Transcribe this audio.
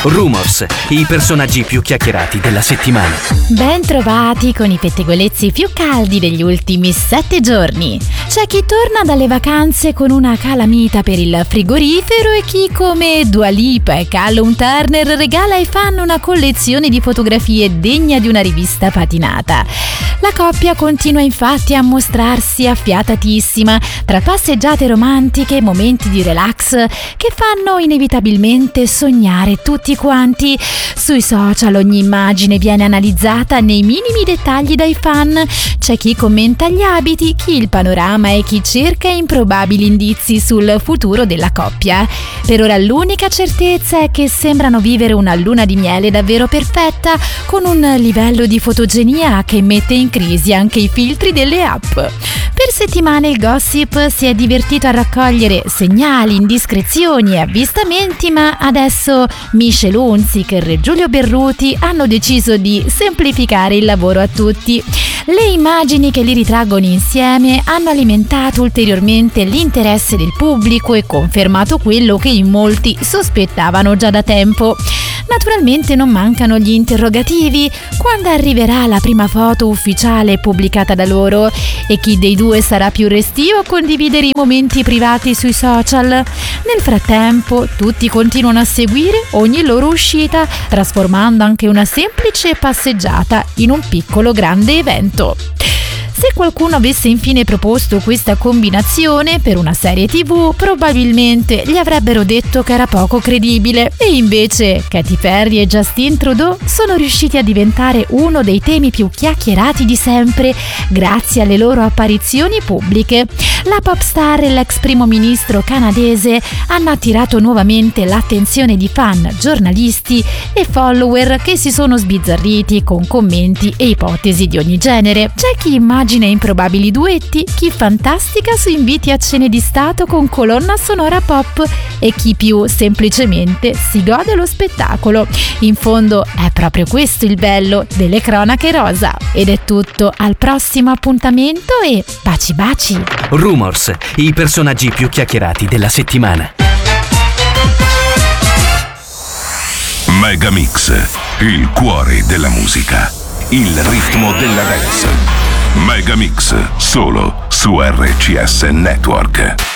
Rumors, i personaggi più chiacchierati della settimana. Ben trovati con i pettegolezzi più caldi degli ultimi 7 giorni. C'è chi torna dalle vacanze con una calamita per il frigorifero e chi, come Dua Lipa e Callum Turner, regala ai fan una collezione di fotografie degna di una rivista patinata. La coppia continua infatti a mostrarsi affiatatissima tra passeggiate romantiche e momenti di relax che fanno inevitabilmente sognare tutti quanti. Sui social ogni immagine viene analizzata nei minimi dettagli dai fan. C'è chi commenta gli abiti, chi il panorama e chi cerca improbabili indizi sul futuro della coppia. Per ora l'unica certezza è che sembrano vivere una luna di miele davvero perfetta, con un livello di fotogenia che mette in crisi anche i filtri delle app. Per settimane il gossip si è divertito a raccogliere segnali, indiscrezioni e avvistamenti, ma adesso Michelle Hunziker e Giulio Berruti hanno deciso di semplificare il lavoro a tutti. Le immagini che li ritraggono insieme hanno alimentato ulteriormente l'interesse del pubblico e confermato quello che in molti sospettavano già da tempo. Naturalmente non mancano gli interrogativi: quando arriverà la prima foto ufficiale pubblicata da loro? E chi dei due sarà più restio a condividere i momenti privati sui social? Nel frattempo tutti continuano a seguire ogni loro uscita, trasformando anche una semplice passeggiata in un piccolo grande evento. Se qualcuno avesse infine proposto questa combinazione per una serie TV, probabilmente gli avrebbero detto che era poco credibile. E invece Katy Perry e Justin Trudeau sono riusciti a diventare uno dei temi più chiacchierati di sempre grazie alle loro apparizioni pubbliche. La pop star e l'ex primo ministro canadese hanno attirato nuovamente l'attenzione di fan, giornalisti e follower che si sono sbizzarriti con commenti e ipotesi di ogni genere. C'è chi immagina improbabili duetti, chi fantastica su inviti a cene di stato con colonna sonora pop e chi più semplicemente si gode lo spettacolo. In fondo è proprio questo il bello delle cronache rosa. Ed è tutto, al prossimo appuntamento e baci baci! Rumors, i personaggi più chiacchierati della settimana. Megamix, il cuore della musica, il ritmo della dance. Megamix, solo su RCS Network.